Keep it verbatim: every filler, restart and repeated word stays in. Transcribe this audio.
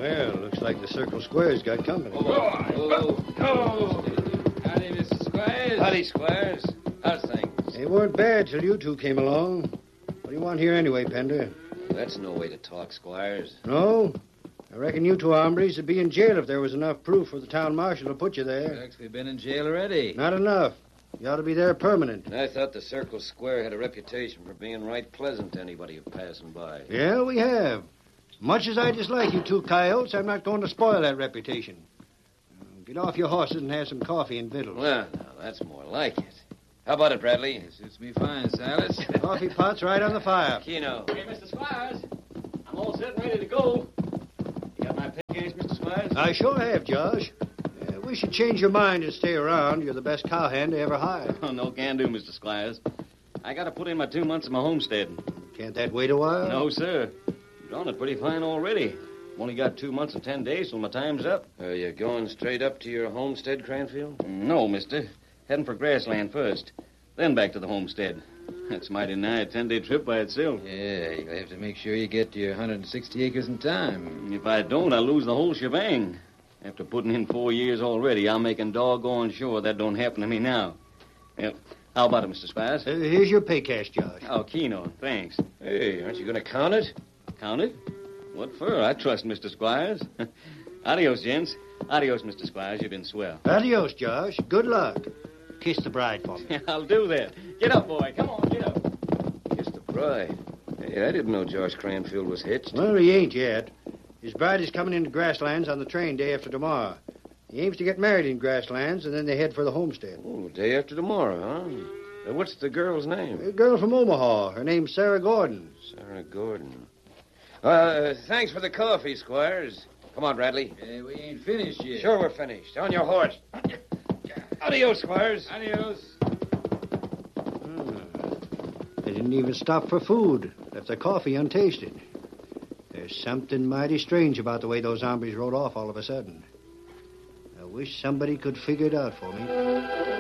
Well, looks like the Circle Square's got company. Oh, oh, oh. Howdy, Mister Squires. Howdy, Squires. How's things? They weren't bad till you two came along. What do you want here anyway, Pender? That's no way to talk, Squires. No? I reckon you two hombres would be in jail if there was enough proof for the town marshal to put you there. Looks we've been in jail already. Not enough. You ought to be there permanent. I thought the Circle Square had a reputation for being right pleasant to anybody who passing by. Yeah, we have. Much as I dislike you two coyotes, I'm not going to spoil that reputation. Get off your horses and have some coffee and victuals. Well, now, that's more like it. How about it, Bradley? It suits me fine, Silas. Coffee pot's right on the fire. Keno. Hey, Mister Squires. I'm all set and ready to go. You got my pick case, Mister Squires? I sure have, Josh. Uh, we should change your mind and stay around. You're the best cowhand I ever hired. Oh, no can do, Mister Squires. I got to put in my two months of my homestead. Can't that wait a while? No, sir. Drawn it pretty fine already. Only got two months and ten days till my time's up. Are you going straight up to your homestead, Cranfield? No, mister. Heading for grassland first. Then back to the homestead. That's mighty nigh a ten-day trip by itself. Yeah, you'll have to make sure you get to your one hundred sixty acres in time. If I don't, I'll lose the whole shebang. After putting in four years already, I'm making doggone sure that don't happen to me now. Well, how about it, Mister Squires? Uh, here's your pay cash, Josh. Oh, Keno, thanks. Hey, aren't you going to count it? Count it? What for? I trust Mister Squires. Adios, gents. Adios, Mister Squires. You've been swell. Adios, Josh. Good luck. Kiss the bride for me. I'll do that. Get up, boy. Come on, get up. Kiss the bride. Hey, I didn't know Josh Cranfield was hitched. Well, he ain't yet. His bride is coming into Grasslands on the train day after tomorrow. He aims to get married in Grasslands, and then they head for the homestead. Oh, day after tomorrow, huh? Uh, what's the girl's name? A girl from Omaha. Her name's Sarah Gordon. Sarah Gordon. Uh, thanks for the coffee, Squires. Come on, Bradley. Uh, we ain't finished yet. Sure we're finished. On your horse. Adios, Squires. Adios. Hmm. They didn't even stop for food. Left the coffee untasted. There's something mighty strange about the way those hombres rode off all of a sudden. I wish somebody could figure it out for me.